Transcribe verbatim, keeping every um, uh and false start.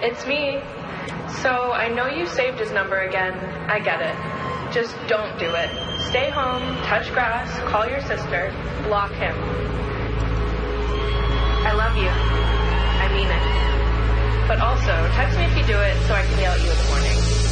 It's me. So, I know you saved his number again. I get it. Just don't do it. Stay home, touch grass, call your sister, block him. I love you.